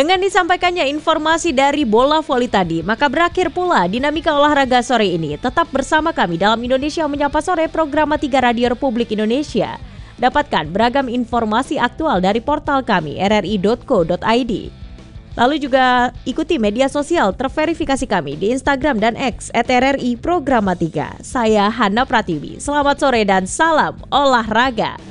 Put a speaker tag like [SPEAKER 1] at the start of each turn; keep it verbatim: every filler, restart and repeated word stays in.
[SPEAKER 1] Dengan disampaikannya informasi dari bola voli tadi, maka berakhir pula dinamika olahraga sore ini. Tetap bersama kami dalam Indonesia Menyapa Sore, program tiga Radio Republik Indonesia. Dapatkan beragam informasi aktual dari portal kami r r i dot co dot i d. Lalu juga ikuti media sosial terverifikasi kami di Instagram dan X at R R I Programa tiga. Saya Hana Pratiwi. Selamat sore dan salam olahraga.